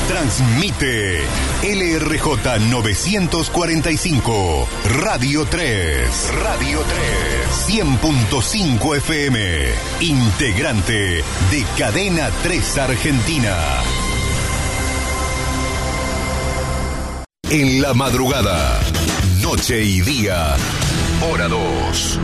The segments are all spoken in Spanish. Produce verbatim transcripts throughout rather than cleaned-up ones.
Transmite L R J novecientos cuarenta y cinco, Radio tres. Radio tres. cien punto cinco F M. Integrante de Cadena tres Argentina. En la madrugada, noche y día, hora dos.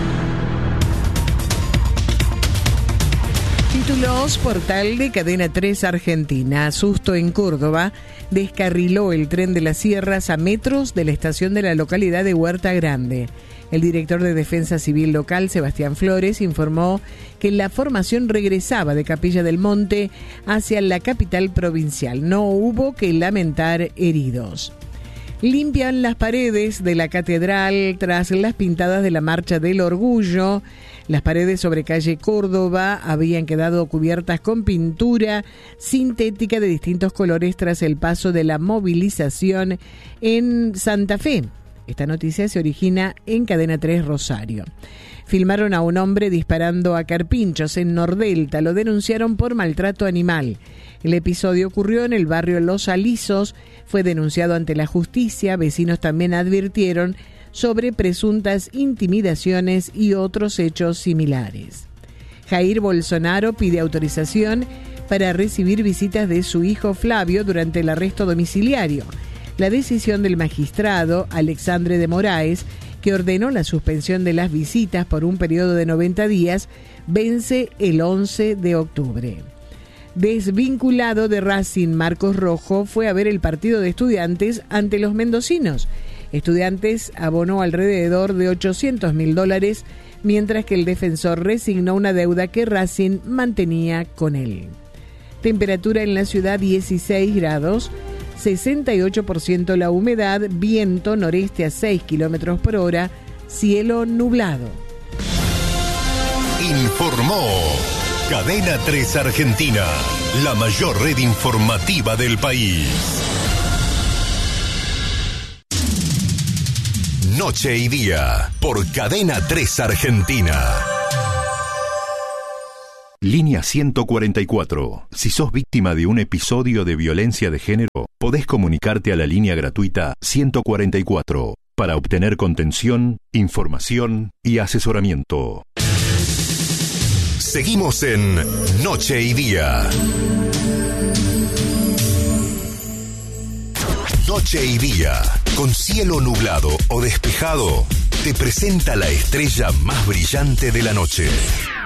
Títulos, portal de Cadena tres Argentina. Susto en Córdoba. Descarriló el tren de las Sierras a metros de la estación de la localidad de Huerta Grande. El director de Defensa Civil local, Sebastián Flores, informó que la formación regresaba de Capilla del Monte hacia la capital provincial. No hubo que lamentar heridos. Limpian las paredes de la catedral tras las pintadas de la Marcha del Orgullo. Las paredes sobre calle Córdoba habían quedado cubiertas con pintura sintética de distintos colores tras el paso de la movilización en Santa Fe. Esta noticia se origina en Cadena tres Rosario. Filmaron a un hombre disparando a carpinchos en Nordelta. Lo denunciaron por maltrato animal. El episodio ocurrió en el barrio Los Alisos. Fue denunciado ante la justicia. Vecinos también advirtieron sobre presuntas intimidaciones y otros hechos similares. Jair Bolsonaro pide autorización para recibir visitas de su hijo Flavio durante el arresto domiciliario. La decisión del magistrado Alexandre de Moraes, que ordenó la suspensión de las visitas por un periodo de noventa días, vence el once de octubre. Desvinculado de Racing, Marcos Rojo fue a ver el partido de Estudiantes ante los mendocinos. Estudiantes abonó alrededor de ochocientos mil dólares, mientras que el defensor resignó una deuda que Racing mantenía con él. Temperatura en la ciudad dieciséis grados, sesenta y ocho por ciento la humedad, viento noreste a seis kilómetros por hora, cielo nublado. Informó Cadena tres Argentina, la mayor red informativa del país. Noche y día, por Cadena tres Argentina. Línea ciento cuarenta y cuatro. Si sos víctima de un episodio de violencia de género, podés comunicarte a la línea gratuita ciento cuarenta y cuatro para obtener contención, información y asesoramiento. Seguimos en Noche y Día. Noche y Día, con cielo nublado o despejado, te presenta la estrella más brillante de la noche.